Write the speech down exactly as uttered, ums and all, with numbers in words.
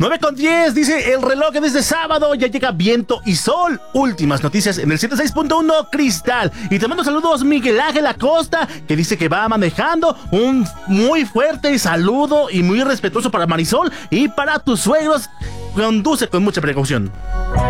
nueve con diez, dice el reloj que desde sábado ya llega viento y sol. Últimas noticias en el ciento seis punto uno Cristal. Y te mando saludos Miguel Ángel Acosta, que dice que va manejando. Un muy fuerte saludo y muy respetuoso para Marisol y para tus suegros. Conduce con mucha precaución.